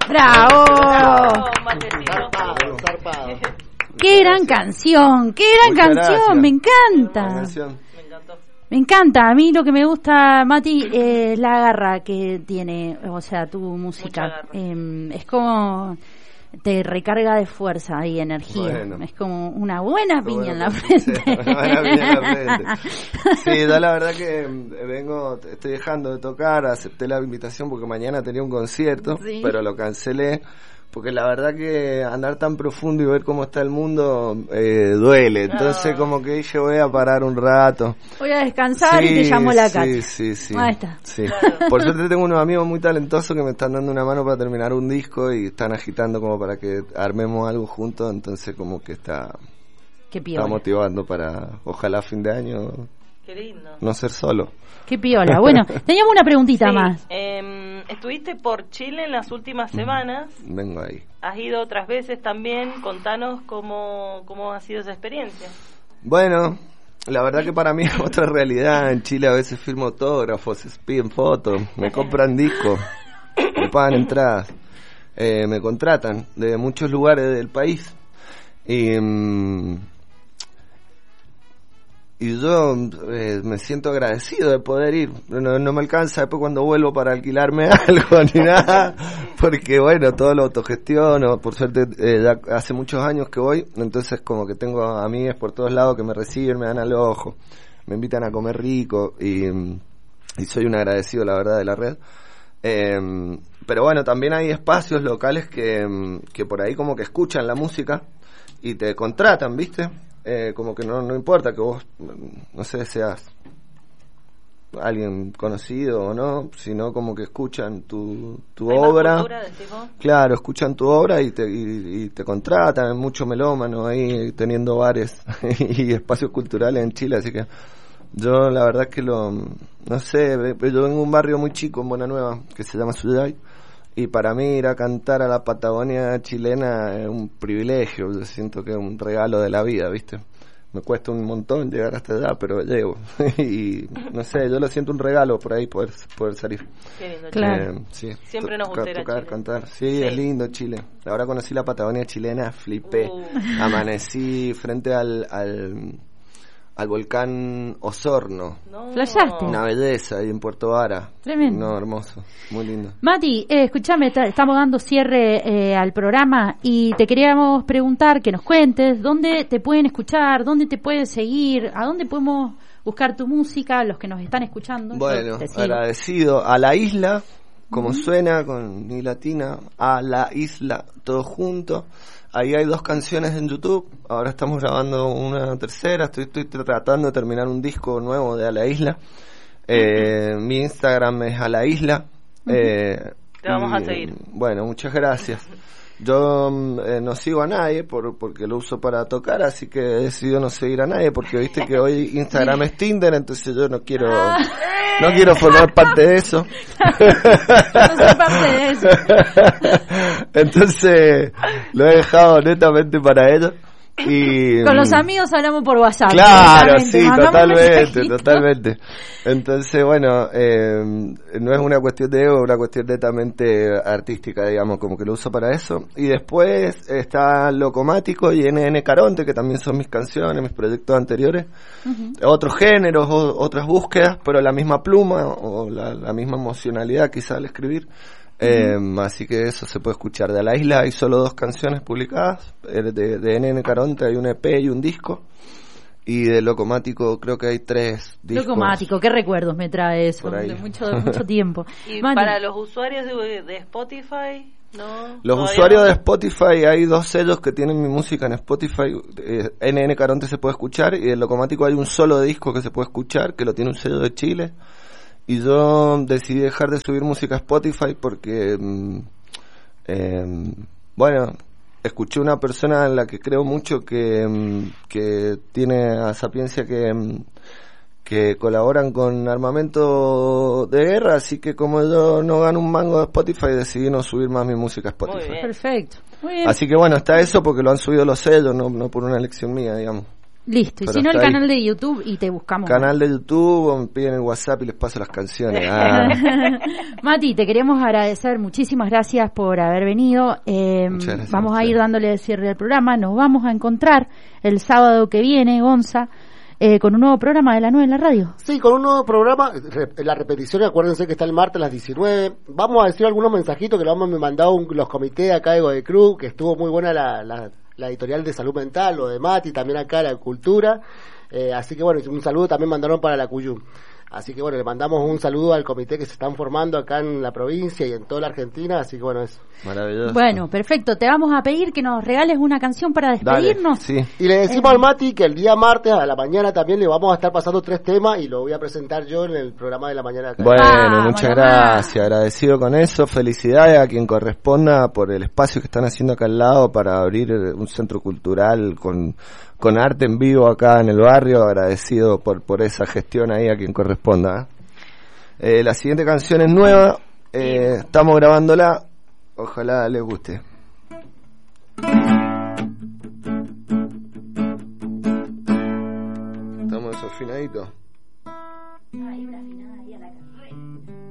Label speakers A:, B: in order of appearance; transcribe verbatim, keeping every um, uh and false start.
A: ¡Bravo!
B: Zarpado, zarpado.
A: ¡Qué gran canción! ¡Qué gran
B: Muchas
A: canción!
B: gracias.
A: ¡Me encanta!
C: Me encantó.
A: Me encanta. A mí lo que me gusta, Mati, es la garra que tiene, o sea, tu música. Eh, es como te recarga de fuerza y energía.
B: Bueno.
A: Es como una buena piña
B: Bueno,
A: en la
B: sí,
A: frente.
B: una buena piña en la frente. Sí, yo la verdad que vengo, estoy dejando de tocar, acepté la invitación porque mañana tenía un concierto,
A: Sí.
B: pero lo cancelé. Porque la verdad que andar tan profundo y ver cómo está el mundo eh, duele. Entonces
A: Ah.
B: como que dije voy a parar un rato.
A: Voy a descansar y te
B: Sí,
A: llamo la
B: sí,
A: Cacha.
B: sí, sí.
A: Ahí está.
B: Sí. Por suerte tengo unos amigos muy talentosos que me están dando una mano para terminar un disco y están agitando como para que armemos algo juntos. Entonces como que está,
A: Qué
B: está
A: piola.
B: motivando para ojalá a fin de año
C: Qué lindo.
B: no ser solo.
A: Qué piola. Bueno, teníamos una preguntita
C: Sí,
A: más.
C: eh, estuviste por Chile en las últimas semanas.
B: Vengo ahí.
C: Has ido otras veces también. Contanos cómo, cómo ha sido esa experiencia.
B: Bueno, la verdad que para mí es otra realidad. En Chile a veces firmo autógrafos, se piden fotos, me compran discos, me pagan entradas, eh, me contratan de muchos lugares del país. Y, mm, y yo eh, me siento agradecido de poder ir. No, no me alcanza después cuando vuelvo para alquilarme algo ni nada, porque bueno, todo lo autogestiono. Por suerte eh, ya hace muchos años que voy, entonces como que tengo amigas por todos lados que me reciben, me dan al ojo, me invitan a comer rico y, y soy un agradecido, la verdad, de la red. Eh, pero bueno, también hay espacios locales que, que por ahí como que escuchan la música y te contratan, ¿viste? Eh, como que no, no importa que vos, no sé, seas alguien conocido o no, sino como que escuchan tu, tu
C: ¿Hay más
B: obra.
C: cultura, decís vos?
B: Claro, escuchan tu obra y te, y, y te contratan. Hay mucho melómano ahí teniendo bares y espacios culturales en Chile, así que yo la verdad que lo, no sé, yo vengo de un barrio muy chico en Buena Nueva que se llama Suyay. Y para mí ir a cantar a la Patagonia chilena es un privilegio, yo siento que es un regalo de la vida, ¿viste? Me cuesta un montón llegar hasta allá, pero llego. Y no sé, yo lo siento un regalo por ahí poder, poder salir.
C: Qué lindo,
A: Claro.
C: Chile.
B: Eh, sí,
C: Siempre nos
B: tocar,
C: gusta ir a
B: tocar,
C: Chile.
B: cantar. Sí,
C: Sí.
B: es lindo Chile. Ahora conocí la Patagonia chilena, flipé.
C: Uh.
B: Amanecí frente al, al, al volcán Osorno.
C: No.
A: Flashaste.
B: Una belleza ahí en Puerto Vara.
A: Tremendo.
B: No, hermoso, muy lindo.
A: Mati, eh, escúchame, ta- estamos dando cierre eh, al programa y te queríamos preguntar que nos cuentes dónde te pueden escuchar, dónde te pueden seguir, a dónde podemos buscar tu música, los que nos están escuchando. Yo
B: Bueno,
A: te sigo.
B: agradecido a la isla, como suena, con mi latina, a la isla, todo junto. Ahí hay dos canciones en YouTube, ahora estamos grabando una tercera, estoy, estoy tratando de terminar un disco nuevo de A la Isla. Eh, mi Instagram es A la Isla. Eh,
C: Te vamos a
B: y,
C: seguir.
B: Bueno, muchas gracias. Yo mm, eh, no sigo a nadie por, porque lo uso para tocar, así que he decidido no seguir a nadie porque viste que hoy Instagram es Tinder, entonces yo no quiero no quiero formar parte de eso.
A: No soy parte de eso.
B: Entonces lo he dejado netamente para ellos. Y
A: Con los amigos hablamos por WhatsApp.
B: claro,
A: directamente,
B: sí,
A: mandamos
B: totalmente,
A: mensajitos.
B: totalmente. Entonces, bueno, eh, no es una cuestión de ego, es una cuestión netamente artística, digamos, como que lo uso para eso. Y después está Locomático y N N Caronte, que también son mis canciones, mis proyectos anteriores.
A: Ujú.
B: Otros géneros, o, otras búsquedas, pero la misma pluma o la, la misma emocionalidad quizá al escribir. Eh, así que eso se puede escuchar. De A la Isla hay solo dos canciones publicadas, eh, de, de N N Caronte hay un E P y un disco, y de Locomático creo que hay tres discos.
A: Locomático, qué recuerdos me trae eso,
B: Por ahí.
A: de mucho, de mucho tiempo.
C: Y
A: Mati,
C: para los usuarios de, de Spotify, ¿no?
B: Los
C: ¿Todavía
B: usuarios
C: no?
B: de Spotify, hay dos sellos que tienen mi música en Spotify. eh, N N Caronte se puede escuchar, y en Locomático hay un solo disco que se puede escuchar, que lo tiene un sello de Chile. Y yo decidí dejar de subir música a Spotify porque, mm, eh, bueno, escuché una persona en la que creo mucho que, mm, que tiene a sapiencia que, mm, que colaboran con armamento de guerra, así que como yo no gano un mango de Spotify, decidí no subir más mi música a Spotify.
C: Muy bien.
A: perfecto. Muy bien.
B: Así que bueno, está eso porque lo han subido los sellos, no, no por una elección mía, digamos.
A: Listo, y
B: Pero
A: si no el
B: hasta ahí.
A: canal de YouTube y te buscamos.
B: Canal de YouTube, o me piden el WhatsApp y les paso las canciones. Ah,
A: Mati, te queremos agradecer, muchísimas gracias por haber venido. Eh,
B: Muchas gracias
A: vamos
B: a
A: a
B: ustedes.
A: ir dándole el cierre al programa. Nos vamos a encontrar el sábado que viene, Gonza, eh, con un nuevo programa de la nueve en la radio.
D: Sí, con un nuevo programa, re- la repetición, acuérdense que está el martes a las diecinueve. Vamos a decir algunos mensajitos que lo hemos mandado un- los comités acá de Godecruz, que estuvo muy buena la, la, la editorial de salud mental, lo de Mati, también acá la cultura. Eh, así que bueno, un saludo también mandaron para la Cuyum. Así que bueno, le mandamos un saludo al comité que se están formando acá en la provincia y en toda la Argentina. Así que bueno, eso.
B: maravilloso.
A: Bueno, perfecto. Te vamos a pedir que nos regales una canción para
B: Dale,
A: despedirnos.
B: sí.
D: Y le decimos al Mati que el día martes a la mañana también le vamos a estar pasando tres temas y lo voy a presentar yo en el programa de la mañana acá.
B: Bueno,
A: Vamos,
B: muchas
A: nomás.
B: gracias, agradecido con eso, felicidades a quien corresponda por el espacio que están haciendo acá al lado para abrir eh, un centro cultural con, con arte en vivo acá en el barrio, agradecido por, por esa gestión ahí a quien corresponda. ¿eh? Eh, la siguiente canción es nueva, eh, estamos grabándola, ojalá les guste. Estamos desafinaditos.